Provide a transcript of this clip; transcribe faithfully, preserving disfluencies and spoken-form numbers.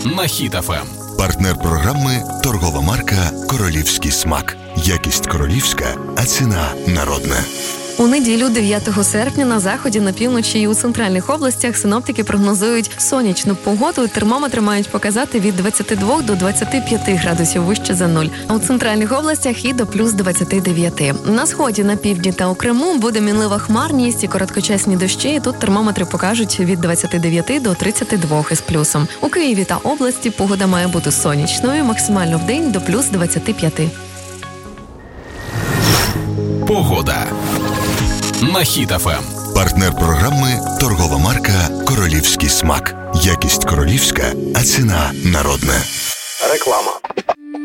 на Хіт еф ем. Партнер програми – торгова марка «Королівський смак». Якість королівська, а ціна народна. У неділю, дев'ятого серпня, на заході, на півночі і у центральних областях синоптики прогнозують сонячну погоду. Термометри мають показати від двадцяти двох до двадцяти п'яти градусів вище за нуль. А у центральних областях і до плюс двадцяти дев'яти. На сході, на півдні та у Криму буде мінлива хмарність і короткочасні дощі. І тут термометри покажуть від двадцяти дев'яти до тридцяти двох із плюсом. У Києві та області погода має бути сонячною, максимально в день до плюс двадцяти п'яти. Погода на Хіт еф ем. Партнер програми – торгова марка «Королівський смак». Якість королівська, а ціна народна. Реклама.